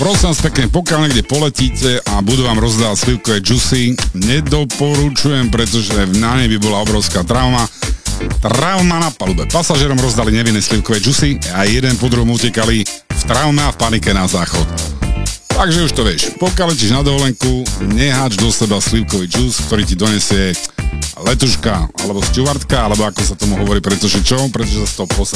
prosím vás pekne, pokiaľ niekde poletíte a budú vám rozdávať slivkové džusy, nedoporučujem, pretože na nej by bola obrovská trauma. Trauma na palube. Pasažierom rozdali nevinné slivkové džusy a jeden po druhom utekali v traume a v panike na záchod. Takže už to vieš, pokiaľ letíš na dovolenku, neháč do seba slivkový džus, ktorý ti donesie letuška, alebo stewardka, alebo ako sa tomu hovorí, pretože čo? Pretože sa z toho